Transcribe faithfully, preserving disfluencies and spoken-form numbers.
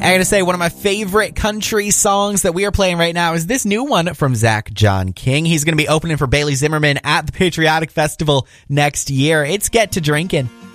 I gotta say, one of my favorite country songs that we are playing right now is this new one from Zach John King. He's gonna be opening for Bailey Zimmerman at the Patriotic Festival next year. It's Get to Drinkin'.